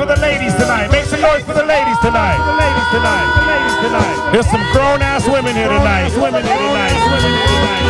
for the ladies tonight. Make some noise for the ladies tonight. The ladies tonight. The ladies tonight. There's some grown-ass women here tonight. Women here tonight.